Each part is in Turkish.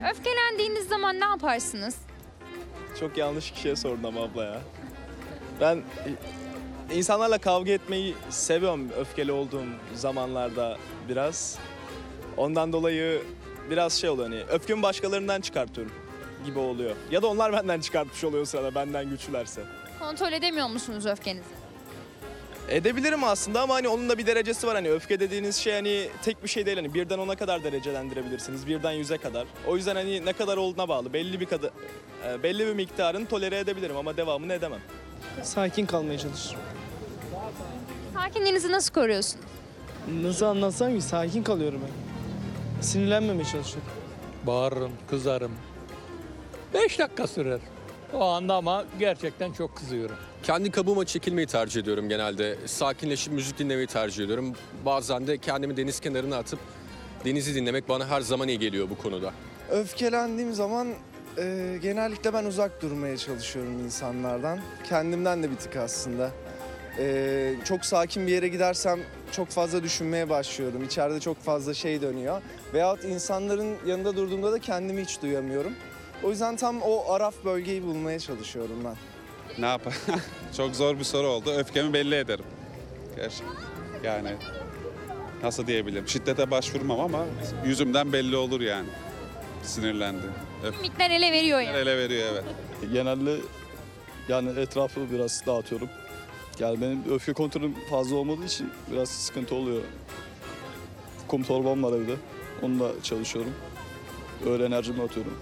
Öfkelendiğiniz zaman ne yaparsınız? Çok yanlış kişiye sordun ama abla ya. Ben insanlarla kavga etmeyi seviyorum öfkeli olduğum zamanlarda biraz. Ondan dolayı biraz şey oluyor, hani öfkemi başkalarından çıkartıyorum gibi oluyor. Ya da onlar benden çıkartmış oluyor sırada, benden güçlülerse. Kontrol edemiyor musunuz öfkenizi? Edebilirim aslında ama hani onun da bir derecesi var. Hani öfke dediğiniz şey hani tek bir şey değil. Hani birden 10'a kadar derecelendirebilirsiniz. Birden 100'e kadar. O yüzden hani ne kadar olduğuna bağlı. Belli bir miktarını tolere edebilirim ama devamını edemem. Sakin kalmaya çalışırım. Sakinliğinizi nasıl koruyorsunuz? Nasıl anlatsam ki sakin kalıyorum ben. Sinirlenmemeye çalışıyorum. Bağırırım, kızarım. 5 dakika sürer. O anda ama gerçekten çok kızıyorum. Kendi kabuğuma çekilmeyi tercih ediyorum genelde. Sakinleşip müzik dinlemeyi tercih ediyorum. Bazen de kendimi deniz kenarına atıp denizi dinlemek bana her zaman iyi geliyor bu konuda. Öfkelendiğim zaman genellikle ben uzak durmaya çalışıyorum insanlardan. Kendimden de bir tık aslında. Çok sakin bir yere gidersem çok fazla düşünmeye başlıyorum. İçeride çok fazla şey dönüyor. Veyahut insanların yanında durduğumda da kendimi hiç duyamıyorum. O yüzden tam o araf bölgeyi bulmaya çalışıyorum ben. Ne yapayım? Çok zor bir soru oldu. Öfkemi belli ederim. Gerçekten. Yani nasıl diyebilirim? Şiddete başvurmam ama yüzümden belli olur yani. Sinirlendi. Mimikler ele veriyor yani. Ele veriyor evet. Genelde yani etrafı biraz dağıtıyorum. Yani benim öfke kontrolüm fazla olmadığı için biraz sıkıntı oluyor. Kum torbam var evde. Onunla çalışıyorum. Öyle enerjimi atıyorum.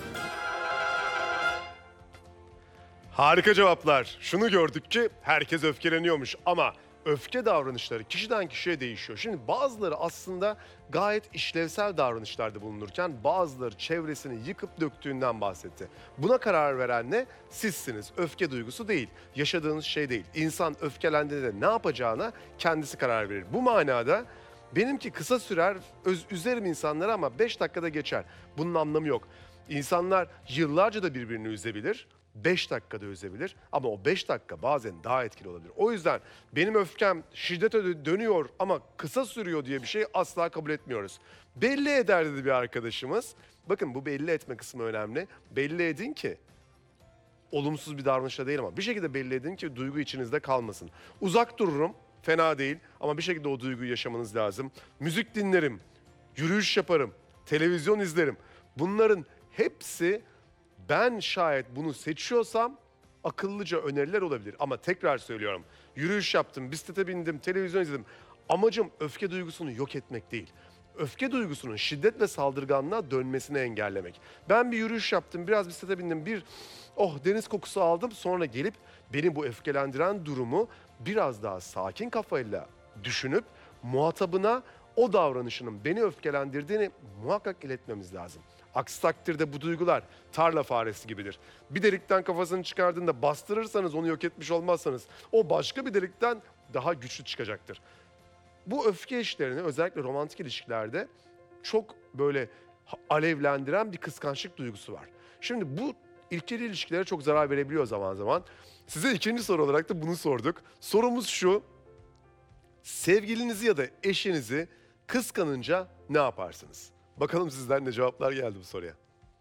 Harika cevaplar. Şunu gördük ki herkes öfkeleniyormuş ama öfke davranışları kişiden kişiye değişiyor. Şimdi bazıları aslında gayet işlevsel davranışlarda bulunurken bazıları çevresini yıkıp döktüğünden bahsetti. Buna karar veren ne? Sizsiniz. Öfke duygusu değil. Yaşadığınız şey değil. İnsan öfkelendiğinde ne yapacağına kendisi karar verir. Bu manada benimki kısa sürer, üzerim insanları ama 5 dakikada geçer. Bunun anlamı yok. İnsanlar yıllarca da birbirini üzebilir. 5 dakikada üzebilir ama o 5 dakika bazen daha etkili olabilir. O yüzden benim öfkem şiddete dönüyor ama kısa sürüyor diye bir şey asla kabul etmiyoruz. Belli eder dedi bir arkadaşımız. Bakın bu belli etme kısmı önemli. Belli edin ki olumsuz bir davranışla değil ama bir şekilde belli edin ki duygu içinizde kalmasın. Uzak dururum, fena değil ama bir şekilde o duyguyu yaşamanız lazım. Müzik dinlerim, yürüyüş yaparım, televizyon izlerim. Bunların hepsi ben şayet bunu seçiyorsam akıllıca öneriler olabilir. Ama tekrar söylüyorum, yürüyüş yaptım, bisiklete bindim, televizyon izledim. Amacım öfke duygusunu yok etmek değil. Öfke duygusunun şiddet ve saldırganlığa dönmesini engellemek. Ben bir yürüyüş yaptım, biraz bisiklete bindim, deniz kokusu aldım. Sonra gelip beni bu öfkelendiren durumu biraz daha sakin kafayla düşünüp muhatabına o davranışının beni öfkelendirdiğini muhakkak iletmemiz lazım. Aksi takdirde bu duygular tarla faresi gibidir. Bir delikten kafasını çıkardığında bastırırsanız, onu yok etmiş olmazsanız o başka bir delikten daha güçlü çıkacaktır. Bu öfke işlerini özellikle romantik ilişkilerde çok böyle alevlendiren bir kıskançlık duygusu var. Şimdi bu ilkeli ilişkilere çok zarar verebiliyor zaman zaman. Size ikinci soru olarak da bunu sorduk. Sorumuz şu: sevgilinizi ya da eşinizi kıskanınca ne yaparsınız? Bakalım sizden ne cevaplar geldi bu soruya.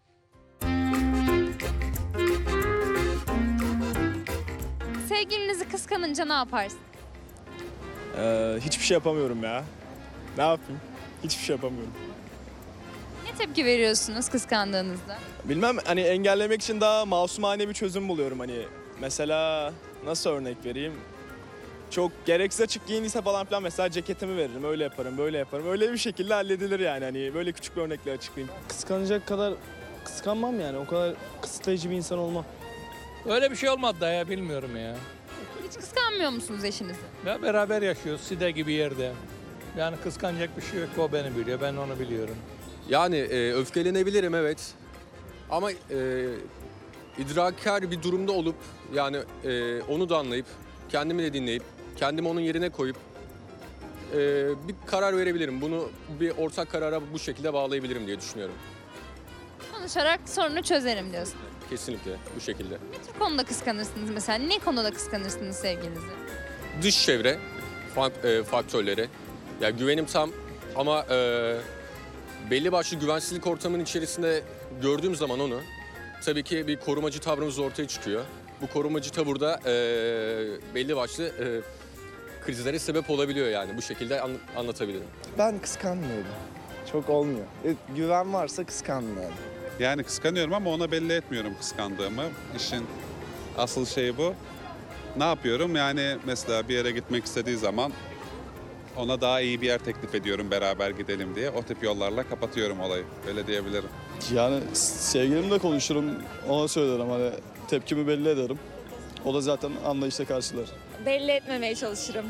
Sevgilinizi kıskanınca ne yaparsın? Hiçbir şey yapamıyorum ya. Ne yapayım? Hiçbir şey yapamıyorum. Ne tepki veriyorsunuz kıskandığınızda? Bilmem, hani engellemek için daha masumane bir çözüm buluyorum hani. Mesela nasıl örnek vereyim? Çok gereksiz açık giyindiyse falan filan mesela ceketimi veririm. Öyle yaparım, böyle yaparım. Öyle bir şekilde halledilir yani. Hani böyle küçük bir örnekle açıklayayım. Kıskanacak kadar kıskanmam yani. O kadar kısıtlayıcı bir insan olmam. Öyle bir şey olmadı da ya, bilmiyorum ya. Hiç kıskanmıyor musunuz eşinizi? Ya beraber yaşıyoruz Side gibi yerde. Yani kıskanacak bir şey yok, o beni biliyor, ben onu biliyorum. Yani öfkelenebilirim evet. Ama idrakar bir durumda olup yani onu da anlayıp kendimi de dinleyip kendimi onun yerine koyup bir karar verebilirim. Bunu bir ortak karara bu şekilde bağlayabilirim diye düşünüyorum. Konuşarak sorunu çözerim diyorsun. Kesinlikle bu şekilde. Ne tür konuda kıskanırsınız mesela? Ne konuda kıskanırsınız sevgilinizi? Dış çevre faktörleri. Ya güvenim tam ama belli başlı güvensizlik ortamının içerisinde gördüğüm zaman onu tabii ki bir korumacı tavrımız ortaya çıkıyor. Bu korumacı tavır da belli başlı krizlere sebep olabiliyor yani. Bu şekilde anlatabilirim. Ben kıskanmıyorum. Çok olmuyor. Güven varsa kıskanmıyorum. Yani kıskanıyorum ama ona belli etmiyorum kıskandığımı. İşin asıl şeyi bu. Ne yapıyorum? Yani mesela bir yere gitmek istediği zaman ona daha iyi bir yer teklif ediyorum beraber gidelim diye. O tip yollarla kapatıyorum olayı. Öyle diyebilirim. Yani sevgilimle konuşurum, ona söylerim hani tepkimi belli ederim. O da zaten anlayışla karşılar. Belli etmemeye çalışırım.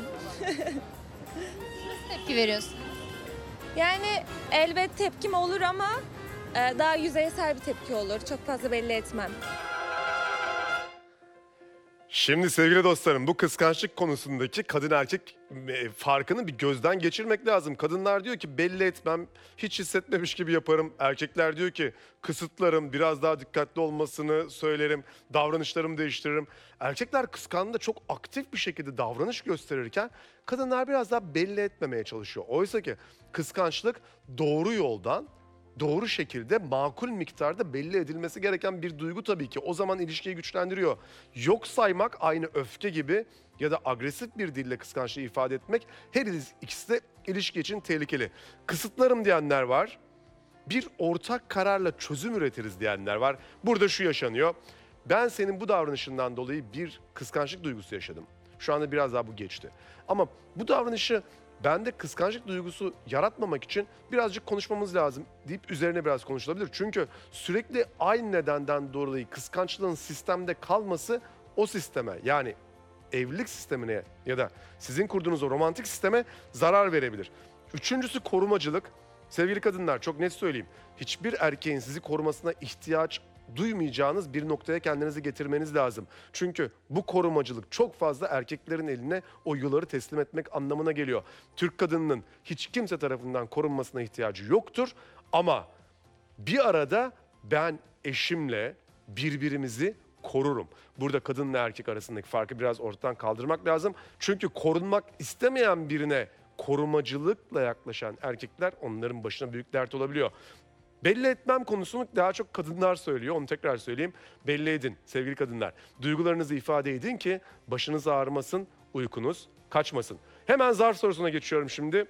Tepki veriyorsun. Yani elbet tepkim olur ama daha yüzeysel bir tepki olur. Çok fazla belli etmem. Şimdi sevgili dostlarım, bu kıskançlık konusundaki kadın erkek farkını bir gözden geçirmek lazım. Kadınlar diyor ki belli etmem, hiç hissetmemiş gibi yaparım. Erkekler diyor ki kısıtlarım, biraz daha dikkatli olmasını söylerim, davranışlarımı değiştiririm. Erkekler kıskandığında çok aktif bir şekilde davranış gösterirken kadınlar biraz daha belli etmemeye çalışıyor. Oysa ki kıskançlık doğru yoldan, doğru şekilde makul miktarda belli edilmesi gereken bir duygu tabii ki. O zaman ilişkiyi güçlendiriyor. Yok saymak aynı öfke gibi ya da agresif bir dille kıskançlığı ifade etmek her ikisi de ilişki için tehlikeli. Kısıtlarım diyenler var. Bir ortak kararla çözüm üretiriz diyenler var. Burada şu yaşanıyor. Ben senin bu davranışından dolayı bir kıskançlık duygusu yaşadım. Şu anda biraz daha bu geçti. Ama bu davranışı bende kıskançlık duygusu yaratmamak için birazcık konuşmamız lazım deyip üzerine biraz konuşulabilir. Çünkü sürekli aynı nedenden dolayı kıskançlığın sistemde kalması o sisteme, yani evlilik sistemine ya da sizin kurduğunuz o romantik sisteme zarar verebilir. Üçüncüsü korumacılık. Sevgili kadınlar, çok net söyleyeyim. Hiçbir erkeğin sizi korumasına ihtiyaç duymayacağınız bir noktaya kendinizi getirmeniz lazım. Çünkü bu korumacılık çok fazla erkeklerin eline o yuları teslim etmek anlamına geliyor. Türk kadınının hiç kimse tarafından korunmasına ihtiyacı yoktur. Ama bir arada ben eşimle birbirimizi korurum. Burada kadınla erkek arasındaki farkı biraz ortadan kaldırmak lazım. Çünkü korunmak istemeyen birine korumacılıkla yaklaşan erkekler onların başına büyük dert olabiliyor. Belli etmem konusunu daha çok kadınlar söylüyor. Onu tekrar söyleyeyim. Belli edin sevgili kadınlar. Duygularınızı ifade edin ki başınız ağrımasın, uykunuz kaçmasın. Hemen zarf sorusuna geçiyorum şimdi.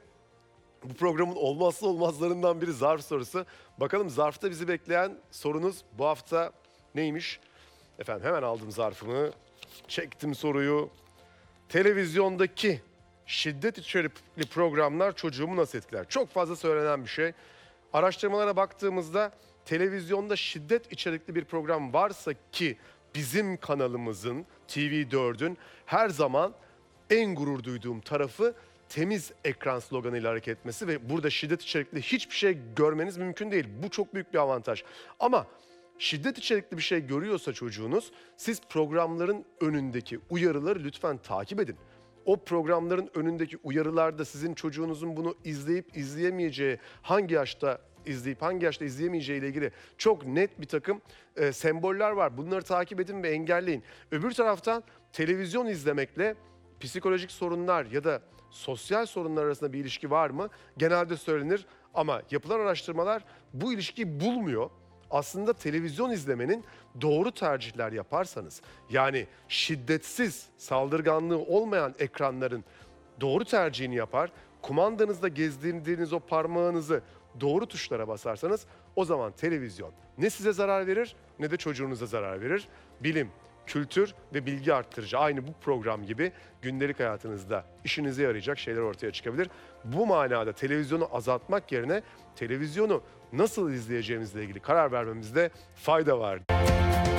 Bu programın olmazsa olmazlarından biri zarf sorusu. Bakalım zarfta bizi bekleyen sorunuz bu hafta neymiş? Efendim hemen aldım zarfımı. Çektim soruyu. Televizyondaki şiddet içerikli programlar çocuğumu nasıl etkiler? Çok fazla söylenen bir şey. Araştırmalara baktığımızda televizyonda şiddet içerikli bir program varsa ki bizim kanalımızın, TV4'ün her zaman en gurur duyduğum tarafı temiz ekran sloganıyla hareket etmesi ve burada şiddet içerikli hiçbir şey görmeniz mümkün değil. Bu çok büyük bir avantaj. Ama şiddet içerikli bir şey görüyorsa çocuğunuz, siz programların önündeki uyarıları lütfen takip edin. O programların önündeki uyarılarda sizin çocuğunuzun bunu izleyip izleyemeyeceği, hangi yaşta izleyip hangi yaşta izleyemeyeceği ile ilgili çok net bir takım semboller var. Bunları takip edin ve engelleyin. Öbür taraftan televizyon izlemekle psikolojik sorunlar ya da sosyal sorunlar arasında bir ilişki var mı? Genelde söylenir ama yapılan araştırmalar bu ilişkiyi bulmuyor. Aslında televizyon izlemenin doğru tercihler yaparsanız, yani şiddetsiz, saldırganlığı olmayan ekranların doğru tercihini yapar, kumandanızda gezdirdiğiniz o parmağınızı doğru tuşlara basarsanız o zaman televizyon ne size zarar verir ne de çocuğunuza zarar verir. Bilim, kültür ve bilgi arttırıcı aynı bu program gibi gündelik hayatınızda işinize yarayacak şeyler ortaya çıkabilir. Bu manada televizyonu azaltmak yerine televizyonu nasıl izleyeceğimizle ilgili karar vermemizde fayda var.